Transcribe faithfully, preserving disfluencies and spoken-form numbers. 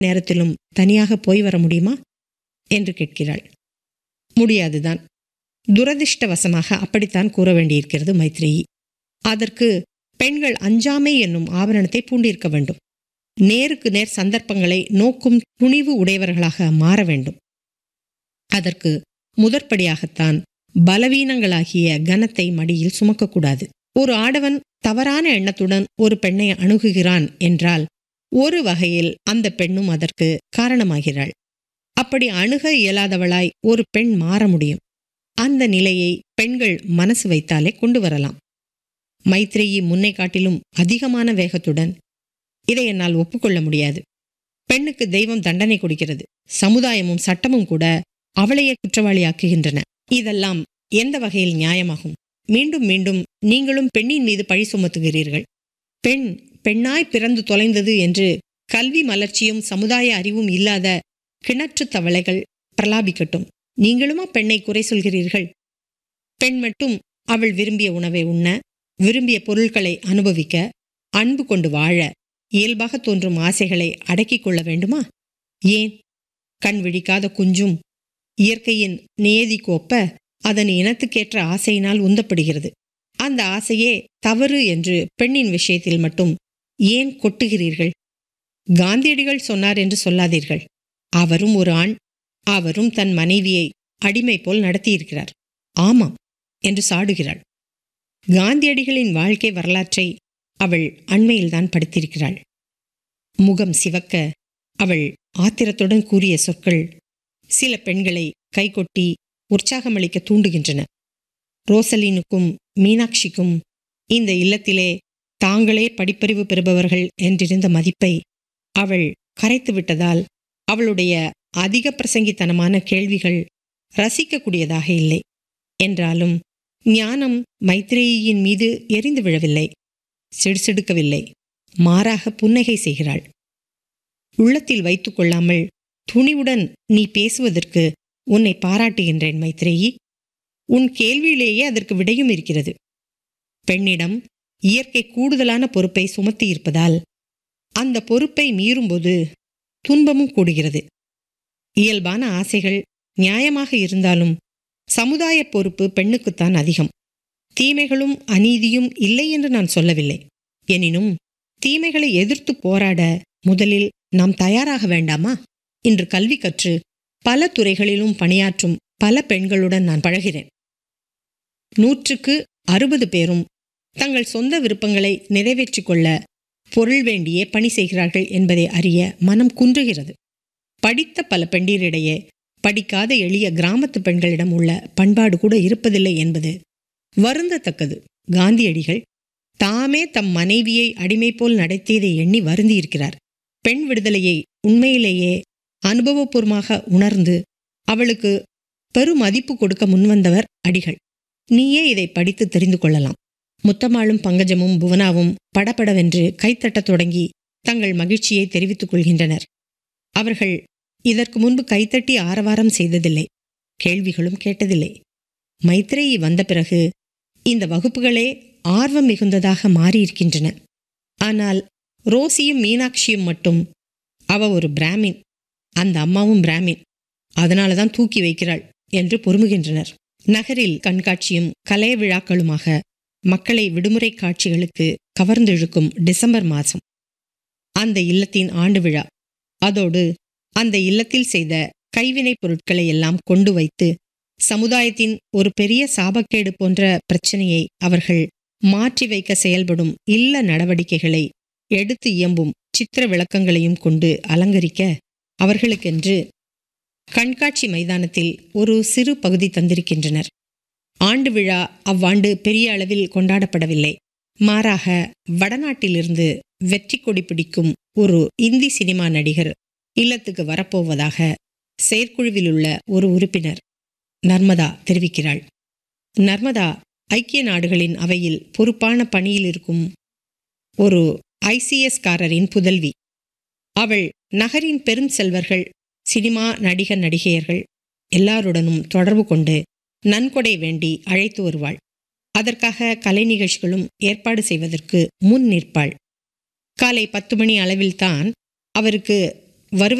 நேரத்திலும் தனியாக போய் வர முடியுமா என்று கேட்கிறாள். முடியாதுதான். துரதிர்ஷ்டவசமாக அப்படித்தான் கூற வேண்டியிருக்கிறது மைத்ரேயி. அதற்கு பெண்கள் அஞ்சாமை என்னும் ஆபரணத்தை பூண்டிருக்க வேண்டும். நேருக்கு நேர் சந்தர்ப்பங்களை நோக்கும் துணிவு உடையவர்களாக மாற வேண்டும். அதற்கு முதற்படியாகத்தான் பலவீனங்களாகிய கனத்தை மடியில் சுமக்கக்கூடாது. ஒரு ஆடவன் தவறான எண்ணத்துடன் ஒரு பெண்ணை அணுகுகிறான் என்றால் ஒரு வகையில் அந்த பெண்ணும் அதற்கு காரணமாகிறாள். அப்படி அணுக இயலாதவளாய் ஒரு பெண் மாற முடியும். அந்த நிலையை பெண்கள் மனசு வைத்தாலே கொண்டு வரலாம். மைத்ரேயி முன்னை காட்டிலும் அதிகமான வேகத்துடன், இதை என்னால் ஒப்புக்கொள்ள முடியாது. பெண்ணுக்கு தெய்வம் தண்டனை கொடுக்கிறது. சமுதாயமும் சட்டமும் கூட அவளையே குற்றவாளியாக்குகின்றன. இதெல்லாம் எந்த வகையில் நியாயமாகும்? மீண்டும் மீண்டும் நீங்களும் பெண்ணின் மீது பழி சுமத்துகிறீர்கள். பெண் பெண்ணாய் பிறந்து தொலைந்தது என்று கல்வி மலர்ச்சியும் சமுதாய அறிவும் இல்லாத கிணற்று தவளைகள் பிரலாபிக்கட்டும். நீங்களுமா பெண்ணை குறை சொல்கிறீர்கள்? பெண் மட்டும் அவள் விரும்பிய உணவை உண்ண, விரும்பிய பொருட்களை அனுபவிக்க, அன்பு கொண்டு வாழ, இயல்பாக தோன்றும் ஆசைகளை அடக்கிக் கொள்ள வேண்டுமா? ஏன்? கண் விழிக்காத குஞ்சும் இயற்கையின் நியதி கோப்ப அதன் இனத்துக்கேற்ற ஆசையினால் உந்தப்படுகிறது. அந்த ஆசையே தவறு என்று பெண்ணின் விஷயத்தில் மட்டும் ஏன் கொட்டுகிறீர்கள்? காந்தியடிகள் சொன்னார் என்று சொல்லாதீர்கள். அவரும் ஒரு ஆண். அவரும் தன் மனைவியை அடிமை போல் நடத்தியிருக்கிறார். ஆமாம் என்று சாடுகிறாள். காந்தியடிகளின் வாழ்க்கை வரலாற்றை அவள் அண்மையில்தான் படித்திருக்கிறாள். முகம் சிவக்க அவள் ஆத்திரத்துடன் கூறிய சொற்கள் சில பெண்களை கைகொட்டி உற்சாகமளிக்க தூண்டுகின்றன. ரோசலினுக்கும் மீனாட்சிக்கும் இந்த இல்லத்திலே தாங்களே படிப்பறிவு பெறுபவர்கள் என்றிருந்த மதிப்பை அவள் கரைத்து விட்டதால் அவளுடைய அதிக பிரசங்கித்தனமான கேள்விகள் ரசிக்கக்கூடியதாக இல்லை. என்றாலும் ஞானம் மைத்ரேயியின் மீது எரிந்து விழவில்லை, சிடுசிடுக்கவில்லை. மாறாக புன்னகை செய்கிறாள். உள்ளத்தில் வைத்துக் கொள்ளாமல் துணிவுடன் நீ பேசுவதற்கு உன்னை பாராட்டுகின்றேன் மைத்ரேயி. உன் கேள்வியிலேயே அதற்கு விடையும் இருக்கிறது. பெண்ணிடம் இயற்கை கூடுதலான பொறுப்பை சுமத்தி இருப்பதால் அந்த பொறுப்பை மீறும்போது துன்பமும் கூடுகிறது. இயல்பான ஆசைகள் நியாயமாக இருந்தாலும் சமுதாய பொறுப்பு பெண்ணுக்குத்தான் அதிகம். தீமைகளும் அநீதியும் இல்லை என்று நான் சொல்லவில்லை. எனினும் தீமைகளை எதிர்த்து போராட முதலில் நாம் தயாராக வேண்டாமா? இன்று கல்வி கற்று பல துறைகளிலும் பணியாற்றும் பல பெண்களுடன் நான் பழகிறேன். நூற்றுக்கு அறுபது பேரும் தங்கள் சொந்த விருப்பங்களை நிறைவேற்றிக் கொள்ள பொருள் வேண்டியே பணி செய்கிறார்கள் என்பதை அறிய மனம் குன்றுகிறது. படித்த பல பெண்டிரிடையே படிக்காத எளிய கிராமத்து பெண்களிடம் உள்ள பண்பாடு கூட இருப்பதில்லை என்பது வருந்தத்தக்கது. காந்தியடிகள் தாமே தம் மனைவியை அடிமை போல் நடத்தியதை எண்ணி வருந்தியிருக்கிறார். பெண் விடுதலையை உண்மையிலேயே அனுபவபூர்வமாக உணர்ந்து அவளுக்கு பெருமதிப்பு கொடுக்க முன்வந்தவர் அடிகள். நீயே இதை படித்து தெரிந்து கொள்ளலாம். முத்தம்மாளும் பங்கஜமும் புவனாவும் படபடவென்று கைத்தட்டத் தொடங்கி தங்கள் மகிழ்ச்சியை தெரிவித்துக் கொள்கின்றனர். அவர்கள் இதற்கு முன்பு கைத்தட்டி ஆரவாரம் செய்ததில்லை, கேள்விகளும் கேட்டதில்லை. மைத்ரேயி வந்த பிறகு இந்த வகுப்புகளே ஆர்வம் மிகுந்ததாக மாறியிருக்கின்றன. ஆனால் ரோசியும் மீனாட்சியும் மட்டும், அவ ஒரு பிராமின், அந்த அம்மாவும் பிராமின், அதனால தான் தூக்கி வைக்கிறாள் என்று பொறுமுகின்றனர். நகரில் கண்காட்சியும் கலை விழாக்களுமாக மக்களை விடுமுறை காட்சிகளுக்கு கவர்ந்தெழுக்கும் டிசம்பர் மாதம் அந்த இல்லத்தின் ஆண்டு விழா. அதோடு அந்த இல்லத்தில் செய்த கைவினைப் பொருட்களை எல்லாம் கொண்டு வைத்து சமுதாயத்தின் ஒரு பெரிய சாபக்கேடு போன்ற பிரச்சனையை அவர்கள் மாற்றி வைக்க செயல்படும் இல்ல நடவடிக்கைகளை எடுத்து இயம்பும் சித்திர விளக்கங்களையும் கொண்டு அலங்கரிக்க அவர்களுக்கென்று கண்காட்சி மைதானத்தில் ஒரு சிறு பகுதி தந்திருக்கின்றனர். ஆண்டு விழா அவ்வாண்டு பெரிய அளவில் கொண்டாடப்படவில்லை. மாறாக வடநாட்டிலிருந்து வெற்றி கொடி பிடிக்கும் ஒரு இந்தி சினிமா நடிகர் இல்லத்துக்கு வரப்போவதாக செயற்குழுவில் உள்ள ஒரு உறுப்பினர் நர்மதா தெரிவிக்கிறாள். நர்மதா ஐக்கிய நாடுகளின் அவையில் பொறுப்பான பணியில் இருக்கும் ஒரு ஐசிஎஸ் காரரின் புதல்வி. அவள் நகரின் பெரும் செல்வர்கள், சினிமா நடிகர் நடிகையர்கள் எல்லாருடனும் தொடர்பு கொண்டு நன்கொடை வேண்டி அழைத்து வருவாள். அதற்காக கலை நிகழ்ச்சிகளும் ஏற்பாடு செய்வதற்கு முன் நிற்பாள். காலை பத்து மணி அளவில்தான் அவருக்கு வருவ